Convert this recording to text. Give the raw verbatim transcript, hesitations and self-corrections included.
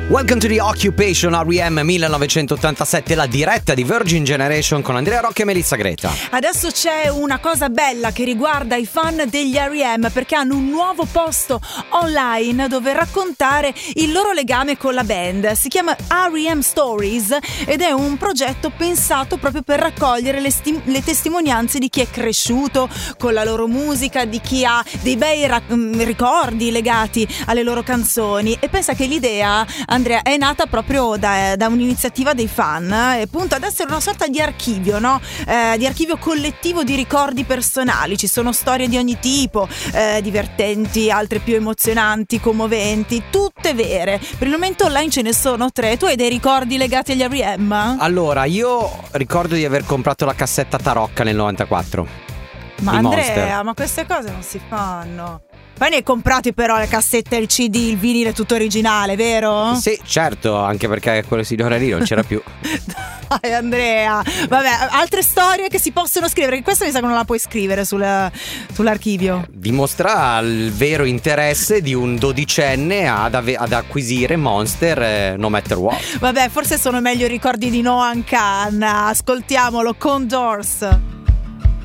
Welcome to the Occupation R E M millenovecentottantasette, la diretta di Virgin Generation con Andrea Rocca e Melissa Greta. Adesso c'è una cosa bella che riguarda i fan degli R E M, perché hanno un nuovo posto online dove raccontare il loro legame con la band. Si chiama R E M Stories ed è un progetto pensato proprio per raccogliere le, sti- le testimonianze di chi è cresciuto con la loro musica, di chi ha dei bei ra- ricordi legati alle loro canzoni. E pensa che l'idea, Andrea, è nata proprio da, da un'iniziativa dei fan e punta ad essere una sorta di archivio, no? Eh, di archivio collettivo di ricordi personali. Ci sono storie di ogni tipo, eh, divertenti, altre più emozionanti, commoventi, tutte vere. Per il momento online ce ne sono tre. Tu hai dei ricordi legati agli R E M? Allora, io ricordo di aver comprato la cassetta Tarocca nel novantaquattro. Ma di Andrea, Monster. ma queste cose non si fanno. Poi ne hai comprati però le cassette, il C D, il vinile tutto originale, vero? Sì, certo, anche perché quella signora lì non c'era più. Dai Andrea, vabbè, altre storie che si possono scrivere, che questa mi sa che non la puoi scrivere sul, sull'archivio. Dimostra il vero interesse di un dodicenne ad, ave- ad acquisire Monster, eh, no matter what. Vabbè, forse sono meglio i ricordi di Noah Khan. Ascoltiamolo con Doors.